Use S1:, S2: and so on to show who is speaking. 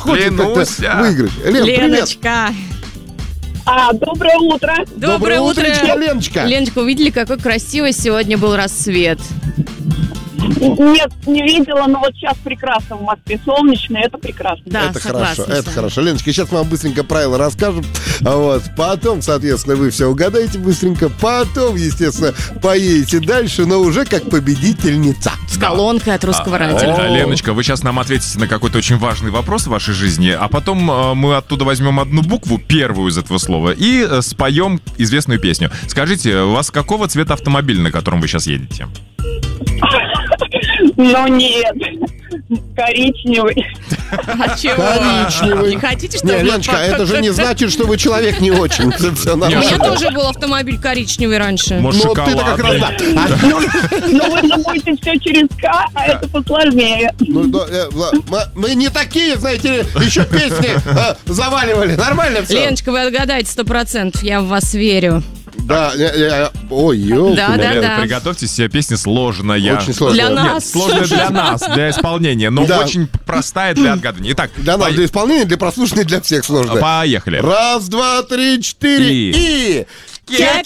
S1: хочет как-то выиграть. Лен,
S2: Леночка.
S3: Доброе утро.
S2: Доброе утро,
S1: Леночка.
S2: Леночка, увидели, какой красивый сегодня был рассвет?
S3: Нет, не видела, но вот сейчас прекрасно в Москве, солнечно, это прекрасно.
S2: Да,
S1: это
S2: согласна.
S1: хорошо, это хорошо. Леночка, сейчас мы вам быстренько правила расскажем. Вот. Потом, соответственно, вы все угадаете быстренько. Потом, естественно, поедете дальше, но уже как победительница.
S2: С колонкой от русского радио.
S4: Леночка, вы сейчас нам ответите на какой-то очень важный вопрос в вашей жизни, а потом мы оттуда возьмем одну букву, первую из этого слова, и споем известную песню. Скажите, у вас какого цвета автомобиль, на котором вы сейчас едете?
S3: Но нет, коричневый.
S2: А чего?
S1: Коричневый.
S2: Не хотите, чтобы...
S1: Не, Леночка, это же не значит, что вы человек не очень. Все
S2: У меня
S1: нормально.
S2: тоже был автомобиль коричневый раньше.
S4: Может,
S1: Ну, ты-то как раз,
S4: шоколадный?
S1: да.
S3: Но вы же будете все через К, а это посложнее.
S1: Ну, мы не такие, знаете ли, еще песни заваливали. Нормально все?
S2: Леночка, вы отгадаете 100%, я в вас верю.
S1: Да, ой, ёлки.
S2: Да.
S4: Лена, приготовьтесь, вся песня сложная.
S1: Очень сложно.
S2: Для нас.
S4: Нет, сложная для нас, для исполнения, но
S1: Да.
S4: очень простая для отгадывания. Итак,
S1: Для нас, для исполнения, для прослушивания, для всех сложно.
S4: поехали.
S1: Раз, два, три, четыре. И...
S2: Кекс